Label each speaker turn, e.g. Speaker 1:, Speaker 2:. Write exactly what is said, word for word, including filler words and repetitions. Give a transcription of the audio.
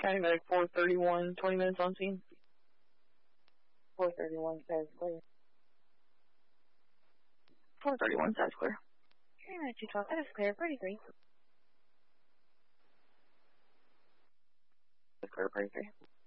Speaker 1: County Medic four thirty-one, twenty minutes on scene.
Speaker 2: four thirty-one says clear.
Speaker 1: four thirty-one says clear.
Speaker 2: Okay, nine two twelve, that is clear, thirty-three.
Speaker 1: Clear, thirty-three.